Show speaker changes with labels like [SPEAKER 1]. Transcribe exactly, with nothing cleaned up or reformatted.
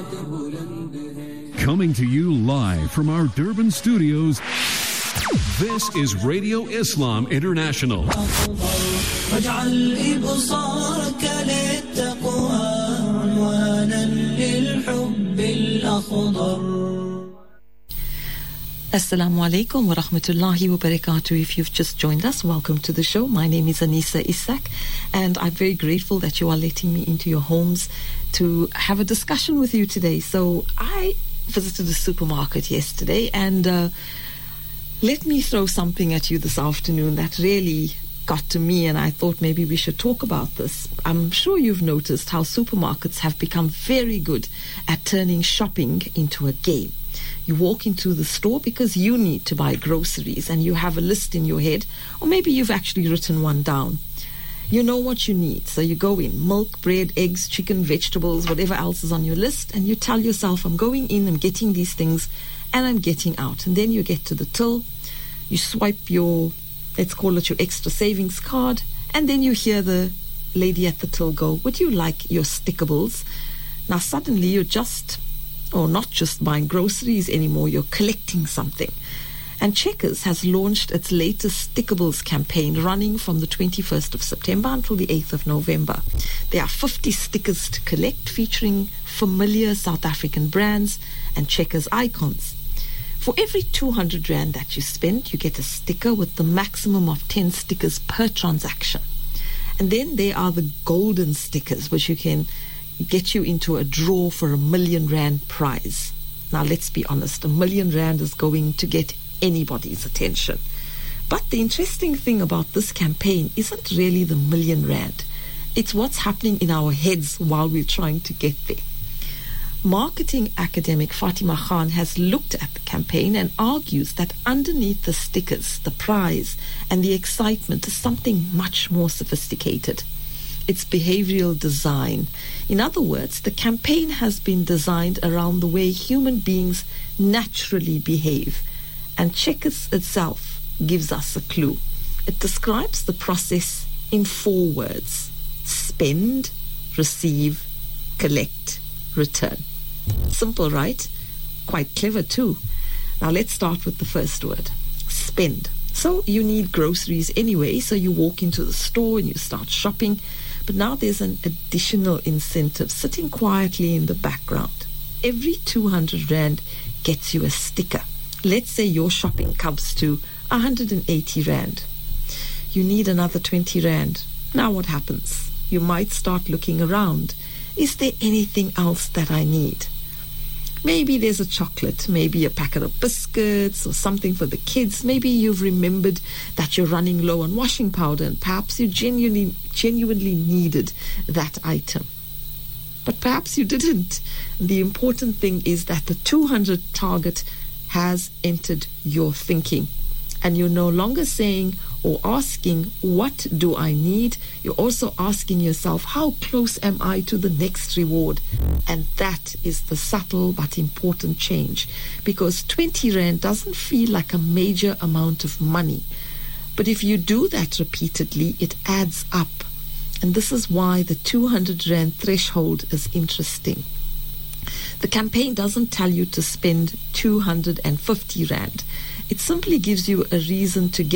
[SPEAKER 1] Coming to you live from our Durban studios, this is Radio Islam International.
[SPEAKER 2] Assalamu alaikum wa rahmatullahi wa barakatuh. If you've just joined us, welcome to the show. My name is Anisa Isak, and I'm very grateful that you are letting me into your homes to have a discussion with you today. So I visited the supermarket yesterday, and uh, let me throw something at you this afternoon that really got to me, and I thought maybe we should talk about this. I'm sure you've noticed how supermarkets have become very good at turning shopping into a game. You walk into the store because you need to buy groceries and you have a list in your head, or maybe you've actually written one down. You know what you need, so you go in, milk, bread, eggs, chicken, vegetables, whatever else is on your list, and you tell yourself, I'm going in, I'm getting these things, and I'm getting out. And then you get to the till, you swipe your, let's call it your extra savings card, and then you hear the lady at the till go, would you like your stickables? Now suddenly you're just, or not just buying groceries anymore, you're collecting something. And Checkers has launched its latest Stickables campaign, running from the twenty-first of September until the eighth of November. There are fifty stickers to collect, featuring familiar South African brands and Checkers icons. For every two hundred rand that you spend, you get a sticker with the maximum of ten stickers per transaction. And then there are the golden stickers, which you can get you into a draw for a million rand prize. Now let's be honest, a million rand is going to get anybody's attention. But the interesting thing about this campaign isn't really the million rand. It's what's happening in our heads while we're trying to get there. Marketing academic Fatima Khan has looked at the campaign and argues that underneath the stickers, the prize, and the excitement is something much more sophisticated. It's behavioral design. In other words, the campaign has been designed around the way human beings naturally behave, and Checkers itself gives us a clue. It describes the process in four words: spend, receive, collect, return. Simple, right? Quite clever too. Now let's start with the first word, spend. So you need groceries anyway, so you walk into the store and you start shopping. But now there's an additional incentive sitting quietly in the background. Every two hundred rand gets you a sticker. Let's say your shopping comes to one hundred eighty rand. You need another twenty rand. Now what happens? You might start looking around. Is there anything else that I need? Maybe there's a chocolate, maybe a packet of biscuits or something for the kids. Maybe you've remembered that you're running low on washing powder and perhaps you genuinely, genuinely needed that item. But perhaps you didn't. The important thing is that the two hundred target has entered your thinking. And you're no longer saying or asking, what do I need? You're also asking yourself, how close am I to the next reward? And that is the subtle but important change, because twenty rand doesn't feel like a major amount of money. But if you do that repeatedly, it adds up. And this is why the two hundred rand threshold is interesting. The campaign doesn't tell you to spend two hundred fifty rand. It simply gives you a reason to get